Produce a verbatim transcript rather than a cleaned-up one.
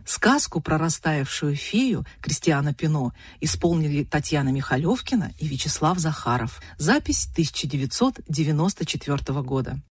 Сказку про растаявшую фею Кристиана Пино исполнили Татьяна Михалевкина и Вячеслав Захаров. Запись тысяча девятьсот девяносто четвёртого года.